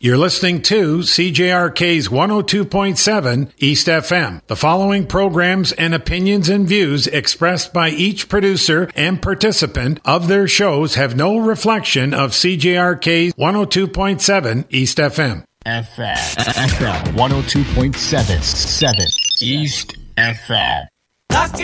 You're listening to CJRK's 102.7 East FM. The following programs and opinions and views expressed by each producer and participant of their shows have no reflection of CJRK's 102.7 East FM. FM 102.7 East FM.